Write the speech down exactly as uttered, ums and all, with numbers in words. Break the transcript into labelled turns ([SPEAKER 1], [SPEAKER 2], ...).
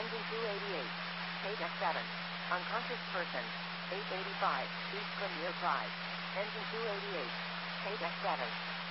[SPEAKER 1] Engine two eighty-eight. K deck seven. Unconscious person. eight eighty-five. East Premier Drive. Engine two eighty-eight. K deck seven.